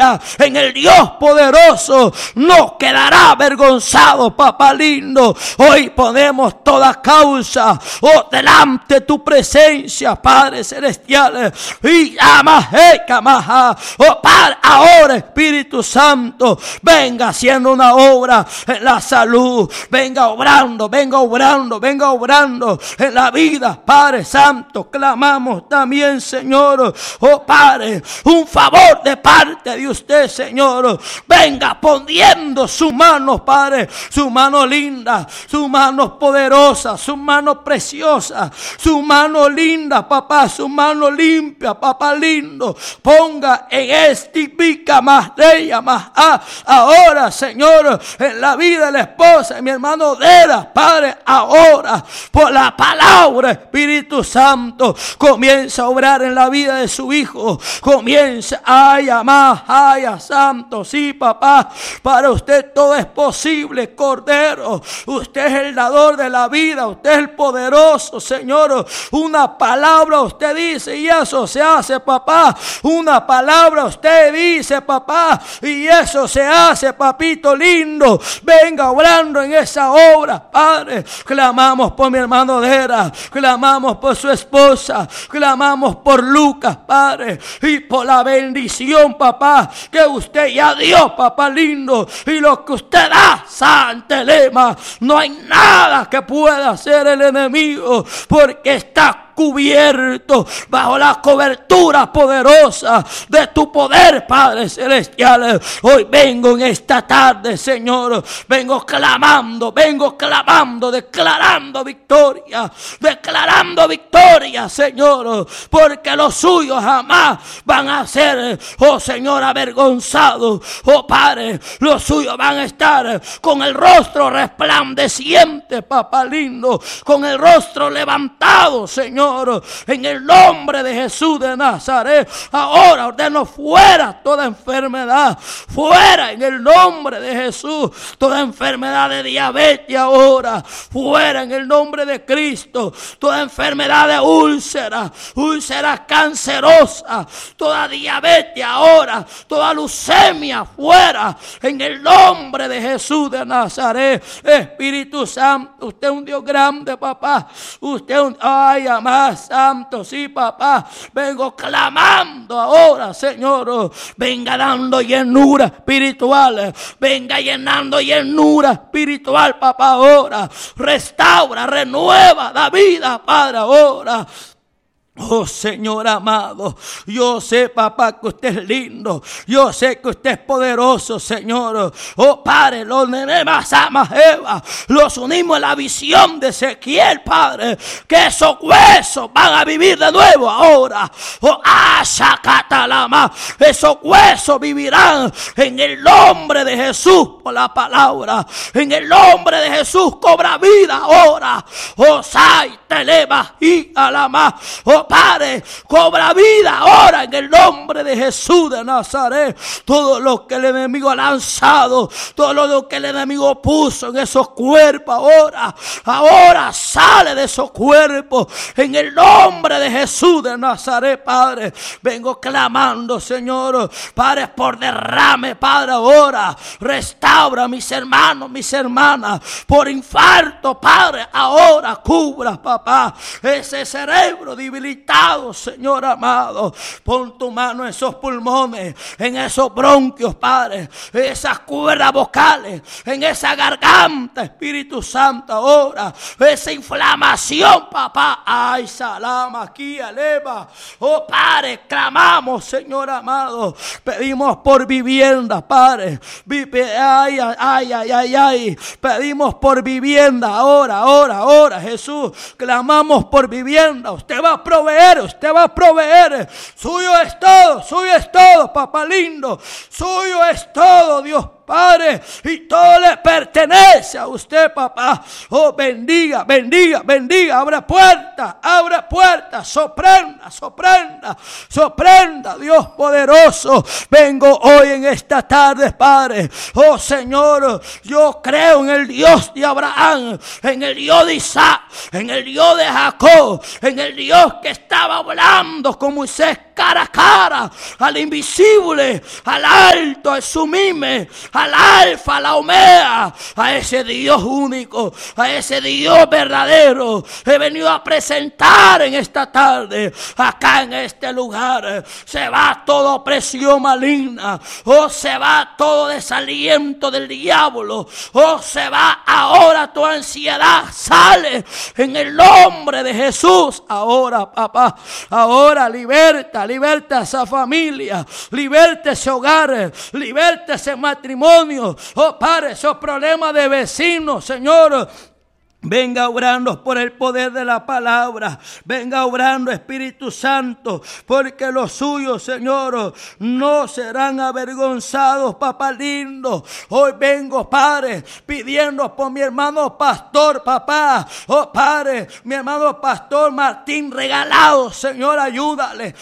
gloria en el Dios poderoso. No quedará avergonzado, papá lindo. Hoy ponemos toda causa delante de tu presencia, Padre celestial. Y Padre, ahora Espíritu Santo, venga haciendo una obra en la salud, venga obrando en la vida, Padre Santo. Clamamos también, Señor, Padre, un favor de parte de usted, Señor. Venga poniendo su mano, Padre, su mano linda, su mano poderosa, su mano preciosa, su mano linda, papá, su mano limpia, papá lindo. Ponga en pica más de ella, más ahora, Señor, en la vida de la esposa de mi hermano Dera, Padre, ahora, por la palabra, Espíritu Santo, comienza a obrar en la vida de su hijo, comienza a llamar, santo, sí, papá, para usted todo es posible, Cordero, usted es el dador de la vida, usted es el poderoso, Señor. Una palabra usted dice y eso se hace, papá. Una palabra usted dice, papá, y eso se hace, papito lindo. Venga obrando en esa obra, Padre. Clamamos por mi hermano Dera, clamamos por su esposa, clamamos por Lucas, Padre, y por la bendición, papá, que usted ya dio, papá lindo, y lo que usted da, Santa Lema, no hay nada que pueda hacer el enemigo, porque está cubierto bajo la cobertura poderosa de tu poder, Padre celestial. Hoy vengo en esta tarde, Señor, vengo clamando, declarando victoria, Señor, porque los suyos jamás van a ser, Señor, avergonzados, Padre, los suyos van a estar con el rostro resplandeciente, papá lindo, con el rostro levantado, Señor. En el nombre de Jesús de Nazaret, ahora ordeno fuera toda enfermedad, fuera en el nombre de Jesús, toda enfermedad de diabetes ahora, fuera en el nombre de Cristo, toda enfermedad de úlcera cancerosa, toda diabetes ahora, toda leucemia fuera en el nombre de Jesús de Nazaret. Espíritu Santo, usted es un Dios grande, papá, usted es un amado santo, sí, papá, vengo clamando ahora, Señor, venga dando llenura espiritual, venga llenando llenura espiritual, papá, ahora, restaura, renueva, da vida, Padre, ahora. Oh Señor amado, yo sé, papá, que usted es lindo, yo sé que usted es poderoso, Señor. Oh Padre, los nenemas amas Eva, los unimos en la visión de Ezequiel, Padre, que esos huesos van a vivir de nuevo ahora. Oh Ashacatalama, esos huesos vivirán en el nombre de Jesús por la palabra, en el nombre de Jesús cobra vida ahora. Oh Sai telema y alama, oh Padre, cobra vida ahora en el nombre de Jesús de Nazaret. Todo lo que el enemigo ha lanzado, todo lo que el enemigo puso en esos cuerpos ahora sale de esos cuerpos en el nombre de Jesús de Nazaret, Padre. Vengo clamando, Señor, Padre, por derrame, Padre, ahora restaura a mis hermanos, mis hermanas, por infarto, Padre, ahora cubra, papá, ese cerebro debilitado, Señor amado. Pon tu mano en esos pulmones, en esos bronquios, Padre, en esas cuerdas vocales, en esa garganta, Espíritu Santo, ahora, esa inflamación, papá. Ay, salama, aquí, aleva. Oh, Padre, clamamos, Señor amado. Pedimos por vivienda, Padre. Ay. Pedimos por vivienda, ahora, Jesús. Clamamos por vivienda. Usted va a proveer. Suyo es todo, papá lindo. Suyo es todo, Dios Padre, y todo le pertenece a usted, papá. Oh, bendiga, abra puerta, sorprenda, Dios poderoso. Vengo hoy en esta tarde, Padre. Oh, Señor, yo creo en el Dios de Abraham, en el Dios de Isaac, en el Dios de Jacob, en el Dios que estaba hablando con Moisés cara a cara al invisible, al alto, al sublime, al alfa, a la omega, a ese Dios único, a ese Dios verdadero. He venido a presentar en esta tarde, acá en este lugar. Se va toda opresión maligna, se va todo desaliento del diablo, se va ahora toda ansiedad, sale en el nombre de Jesús. Ahora, papá, ahora liberta a esa familia, liberta ese hogar, liberta ese matrimonio. Padre, esos problemas de vecinos, Señor, venga obrando por el poder de la palabra. Venga obrando, Espíritu Santo, porque los suyos, Señor, no serán avergonzados, papá lindo. Hoy vengo, Padre, pidiendo por mi hermano pastor, papá. Padre, mi hermano pastor Martín Regalado, Señor, ayúdale,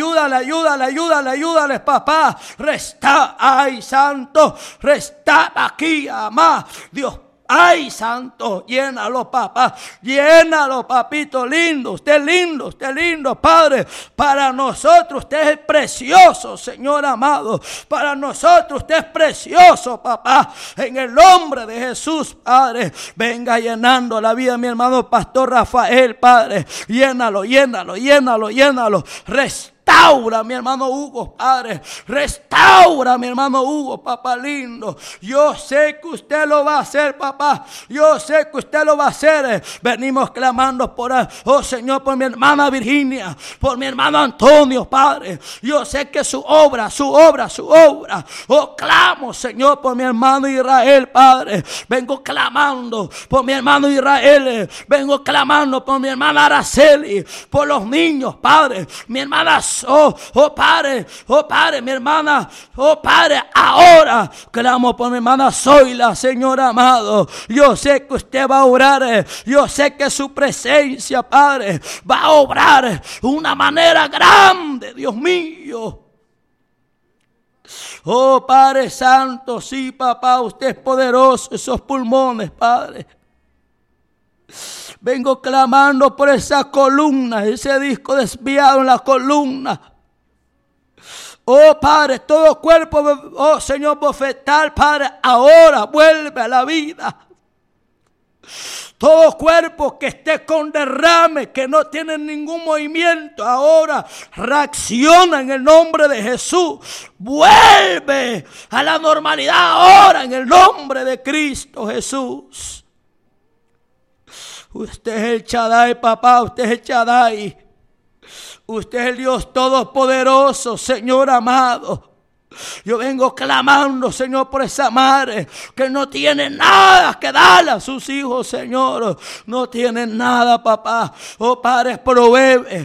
papá. Ay, Santo, resta aquí, amá, Dios. Ay, Santo, llénalo, papá, llénalo, papito lindo, usted lindo, Padre. Para nosotros usted es precioso, Señor amado. Para nosotros usted es precioso, papá. En el nombre de Jesús, Padre, venga llenando la vida de mi hermano pastor Rafael, Padre. Llénalo. Restaura mi hermano Hugo, Padre. Restaura mi hermano Hugo, papá lindo. Yo sé que usted lo va a hacer, papá. Yo sé que usted lo va a hacer. Venimos clamando por, Señor, por mi hermana Virginia, por mi hermano Antonio, Padre. Yo sé que su obra. Clamo, Señor, por mi hermano Israel, Padre. Vengo clamando por mi hermano Israel. Vengo clamando por mi hermana Araceli, por los niños, Padre. Mi hermana Padre, mi hermana, Padre, ahora clamo por mi hermana Zoila, Señor amado. Yo sé que usted va a obrar, yo sé que su presencia, Padre, va a obrar una manera grande, Dios mío. Padre Santo, sí, papá, usted es poderoso, esos pulmones, Padre. Vengo clamando por esa columna, ese disco desviado en la columna. Padre, todo cuerpo, Señor, bofetal, Padre, ahora vuelve a la vida. Todo cuerpo que esté con derrame, que no tiene ningún movimiento, ahora reacciona en el nombre de Jesús. Vuelve a la normalidad ahora en el nombre de Cristo Jesús. Usted es el Shaddai, papá, usted es el Shaddai. Usted es el Dios todopoderoso, Señor amado. Yo vengo clamando, Señor, por esa madre que no tiene nada que darle a sus hijos, Señor. No tiene nada, papá. Padre, provee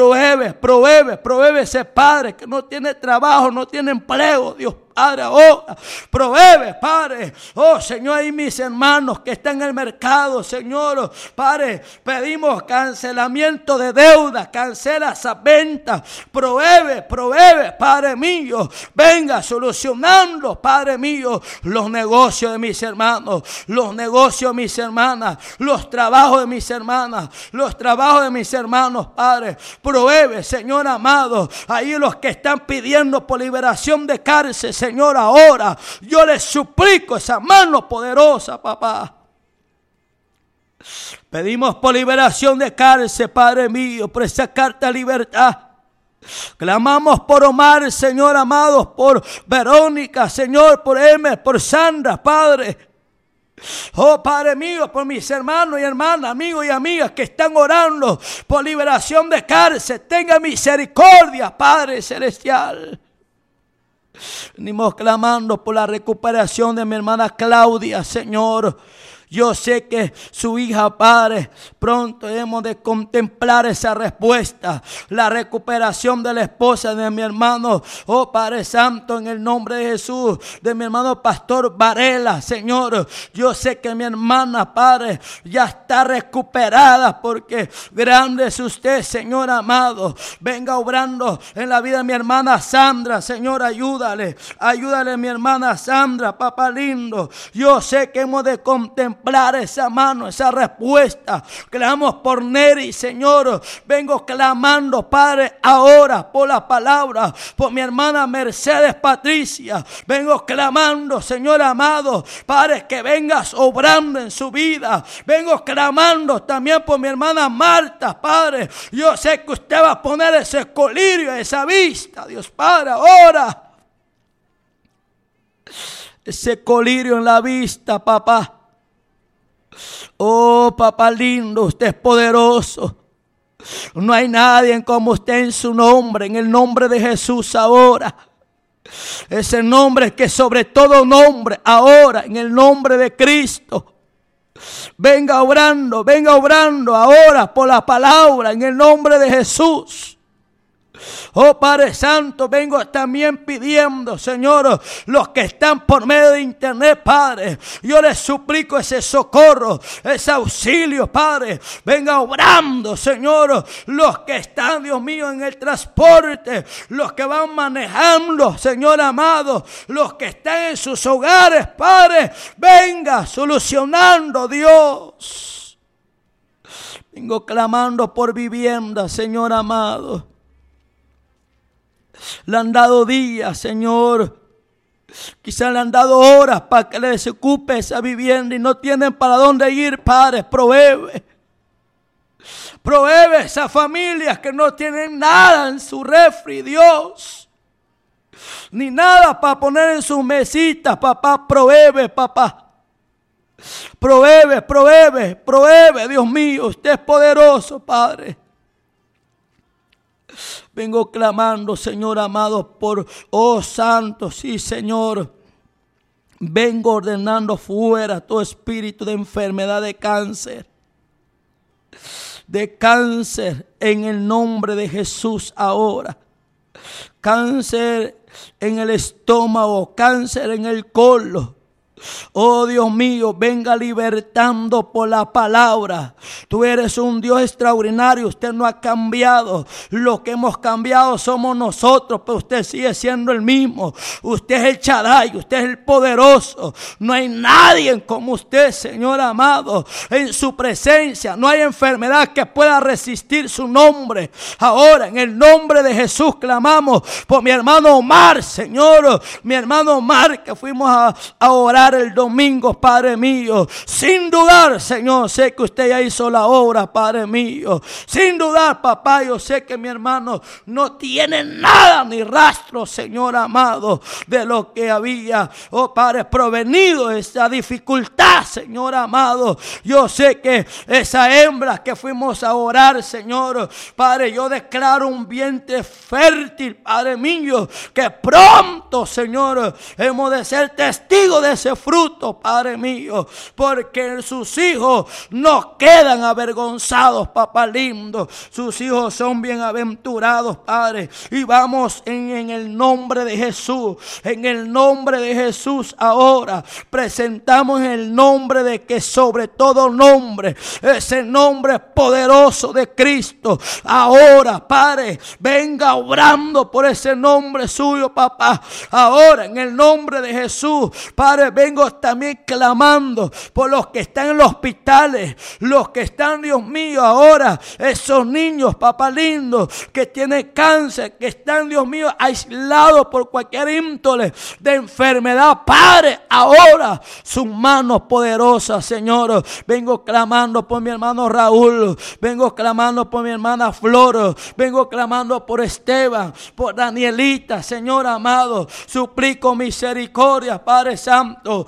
ese padre que no tiene trabajo, no tiene empleo, Dios. Padre, ahora, provee, Padre. Señor, y mis hermanos que están en el mercado, Señor, Padre, pedimos cancelamiento de deuda, cancela esas ventas, provee, Padre mío, venga solucionando, Padre mío, los negocios de mis hermanos, los negocios de mis hermanas, los trabajos de mis hermanas, los trabajos de mis hermanos, Padre, provee, Señor amado, ahí los que están pidiendo por liberación de cárcel, Señor, ahora yo les suplico esa mano poderosa, papá. Pedimos por liberación de cárcel, Padre mío, por esa carta de libertad. Clamamos por Omar, Señor amado, por Verónica, Señor, por Emer, por Sandra, Padre. Padre mío, por mis hermanos y hermanas, amigos y amigas que están orando por liberación de cárcel. Tenga misericordia, Padre celestial. Venimos clamando por la recuperación de mi hermana Claudia, Señor. Yo sé que su hija, Padre, pronto hemos de contemplar esa respuesta. La recuperación de la esposa de mi hermano, Padre Santo, en el nombre de Jesús, de mi hermano Pastor Varela, Señor. Yo sé que mi hermana, Padre, ya está recuperada porque grande es usted, Señor amado. Venga obrando en la vida de mi hermana Sandra, Señor, ayúdale mi hermana Sandra, papá lindo. Yo sé que hemos de contemplar contemplar esa mano, esa respuesta. Clamamos por Neri, Señor. Vengo clamando, Padre, ahora por la palabra, por mi hermana Mercedes Patricia. Vengo clamando, Señor amado, Padre, que vengas obrando en su vida. Vengo clamando también por mi hermana Marta, Padre. Yo sé que usted va a poner ese colirio, esa vista, Dios Padre, ahora. Ese colirio en la vista, papá. Oh, papá lindo, usted es poderoso. No hay nadie como usted en su nombre, en el nombre de Jesús ahora. Ese nombre que sobre todo nombre ahora, en el nombre de Cristo. Venga obrando ahora por la palabra, en el nombre de Jesús. Oh Padre Santo, vengo también pidiendo, Señor, los que están por medio de internet, Padre, yo les suplico ese socorro, ese auxilio, Padre. Venga obrando, Señor, los que están, Dios mío, en el transporte, los que van manejando, Señor amado, los que están en sus hogares, Padre, venga solucionando, Dios. Vengo clamando por vivienda, Señor amado. Le han dado días, Señor. Quizás le han dado horas para que le desocupe esa vivienda y no tienen para dónde ir, Padre. Provee esas familias que no tienen nada en su refri, Dios. Ni nada para poner en sus mesitas, papá. Provee, papá. Provee, Dios mío. Usted es poderoso, Padre. Vengo clamando, Señor amado, por, oh santo, sí, Señor. Vengo ordenando fuera todo espíritu de enfermedad, de cáncer en el nombre de Jesús ahora. Cáncer en el estómago, cáncer en el colon. Oh Dios mío, venga libertando por la palabra. Tú eres un Dios extraordinario. Usted no ha cambiado. Lo que hemos cambiado somos nosotros, pero usted sigue siendo el mismo. Usted es el Shaddai, usted es el poderoso. No hay nadie como usted, Señor amado. En su presencia no hay enfermedad que pueda resistir su nombre. Ahora en el nombre de Jesús clamamos por mi hermano Omar, Señor. Mi hermano Omar, que fuimos a orar el domingo, Padre mío. Sin dudar, Señor, sé que usted ya hizo la obra, Padre mío. Sin dudar, papá, yo sé que mi hermano no tiene nada ni rastro, Señor amado, de lo que había, oh Padre, provenido esa dificultad, Señor amado. Yo sé que esa hembra que fuimos a orar, Señor, Padre, yo declaro un vientre fértil, Padre mío, que pronto, Señor, hemos de ser testigos de ese fruto, Padre mío, porque sus hijos no quedan avergonzados, papá lindo. Sus hijos son bienaventurados, Padre. Y vamos en el nombre de Jesús, en el nombre de Jesús ahora presentamos el nombre de que sobre todo nombre, ese nombre poderoso de Cristo. Ahora, Padre, venga obrando por ese nombre suyo, papá. Ahora en el nombre de Jesús, Padre, vengo también clamando por los que están en los hospitales, los que están, Dios mío, ahora, esos niños, papá lindo, que tienen cáncer, que están, Dios mío, aislados por cualquier índole de enfermedad. Padre, ahora sus manos poderosas, Señor. Vengo clamando por mi hermano Raúl, vengo clamando por mi hermana Flor, vengo clamando por Esteban, por Danielita, Señor amado. Suplico misericordia, Padre Santo.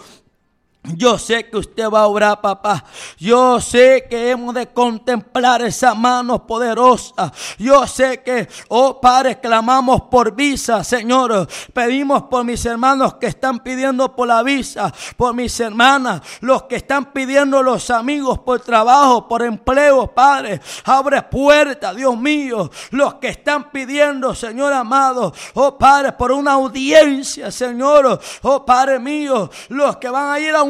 Yo sé que usted va a obrar, papá. Yo sé que hemos de contemplar esa mano poderosa. Yo sé que, oh Padre, clamamos por visa, Señor. Pedimos por mis hermanos que están pidiendo por la visa, por mis hermanas, los que están pidiendo los amigos por trabajo, por empleo, Padre. Abre puertas, Dios mío. Los que están pidiendo, Señor amado, oh Padre, por una audiencia, Señor. Oh Padre mío, los que van a ir a un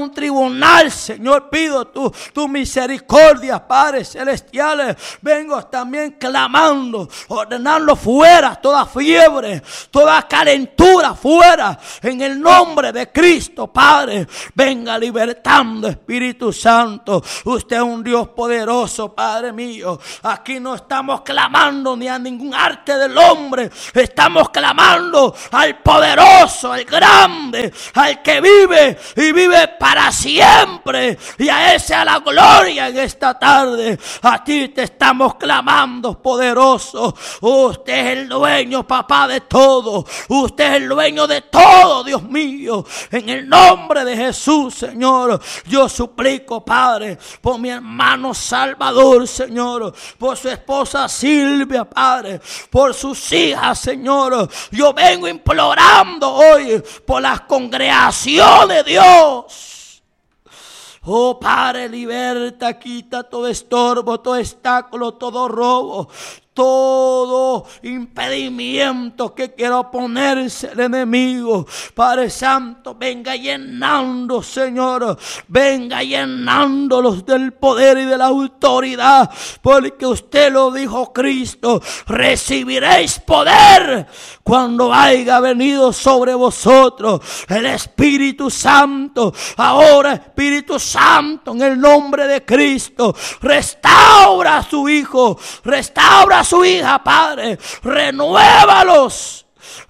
un tribunal, Señor, pido tu misericordia, Padre celestiales. Vengo también clamando, ordenando fuera toda fiebre, toda calentura fuera, en el nombre de Cristo, Padre. Venga libertando, Espíritu Santo. Usted es un Dios poderoso, Padre mío. Aquí no estamos clamando ni a ningún arte del hombre, estamos clamando al poderoso, al grande, al que vive y vive para siempre, y a ese a la gloria en esta tarde. A ti te estamos clamando, poderoso. Usted es el dueño, papá, de todo. Usted es el dueño de todo, Dios mío. En el nombre de Jesús, Señor, yo suplico, Padre, por mi hermano Salvador, Señor, por su esposa Silvia, Padre, por sus hijas, Señor. Yo vengo implorando hoy por las congregaciones, Dios. Oh, Padre, liberta, quita todo estorbo, todo obstáculo, todo robo, todo impedimento que quiera oponerse el enemigo. Padre Santo, venga llenando, Señor, venga llenándolos del poder y de la autoridad, porque usted lo dijo, Cristo: recibiréis poder cuando haya venido sobre vosotros el Espíritu Santo. Ahora, Espíritu Santo, en el nombre de Cristo, restaura a su hijo, restaura a su hija, Padre, renuévalos,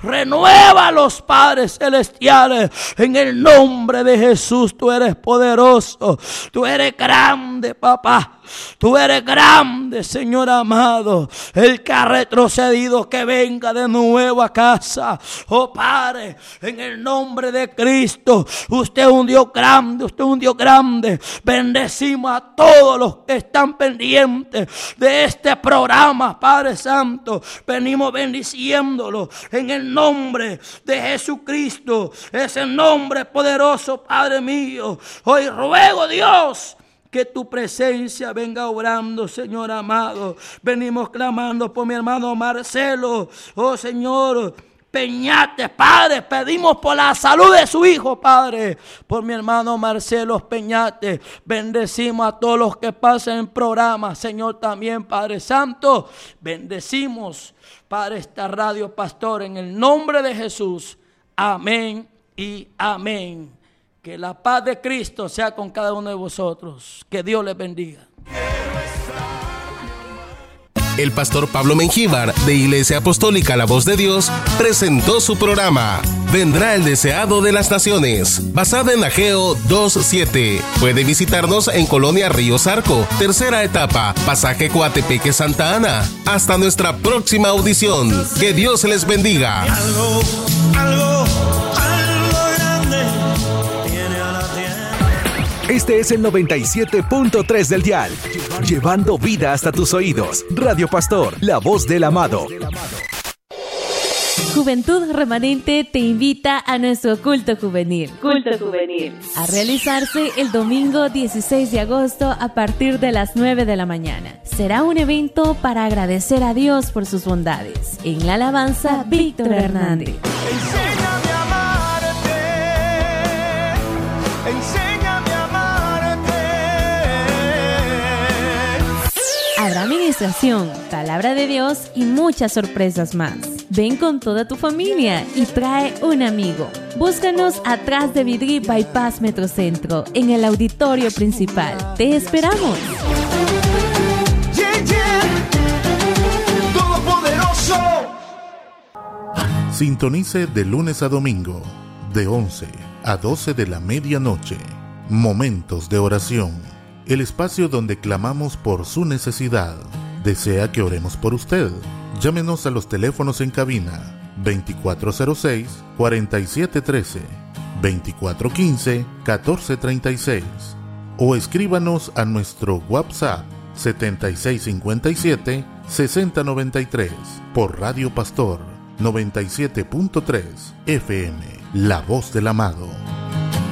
Padres celestiales, en el nombre de Jesús. Tú eres poderoso, tú eres grande, papá. Tú eres grande, Señor amado. El que ha retrocedido, que venga de nuevo a casa. Oh, Padre, en el nombre de Cristo. Usted es un Dios grande, usted es un Dios grande. Bendecimos a todos los que están pendientes de este programa, Padre Santo. Venimos bendiciéndolo en el nombre de Jesucristo, ese nombre poderoso, Padre mío. Hoy ruego, Dios, que tu presencia venga obrando, Señor amado. Venimos clamando por mi hermano Marcelo, oh Señor Peñate, Padre. Pedimos por la salud de su hijo, Padre, por mi hermano Marcelo Peñate. Bendecimos a todos los que pasan en programa, Señor, también, Padre Santo. Bendecimos, Padre, esta radio, Pastor, en el nombre de Jesús. Amén y amén. Que la paz de Cristo sea con cada uno de vosotros. Que Dios les bendiga. El pastor Pablo Mengíbar, de Iglesia Apostólica La Voz de Dios, presentó su programa Vendrá el Deseado de las Naciones, basada en Ageo 2:7. Puede visitarnos en Colonia Ríos Arco, tercera etapa, pasaje Coatepeque, Santa Ana. Hasta nuestra próxima audición. Que Dios les bendiga. Algo grande. Este es el 97.3 del dial, llevando vida hasta tus oídos. Radio Pastor, la voz del amado. Juventud Remanente te invita a nuestro culto juvenil. A realizarse el domingo 16 de agosto a partir de las 9 de la mañana. Será un evento para agradecer a Dios por sus bondades. En la alabanza, Víctor Hernández. Enséñame a amarte. Enséñame a amarte. Habrá administración, palabra de Dios y muchas sorpresas más. Ven con toda tu familia y trae un amigo. Búscanos atrás de Vidri Bypass Metrocentro, en el auditorio principal. ¡Te esperamos! ¡Todopoderoso! Sintonice de lunes a domingo, de 11 a 12 de la medianoche. Momentos de oración. El espacio donde clamamos por su necesidad. ¿Desea que oremos por usted? Llámenos a los teléfonos en cabina 2406-4713, 2415-1436 o escríbanos a nuestro WhatsApp 7657-6093 por Radio Pastor 97.3 FM, La Voz del Amado.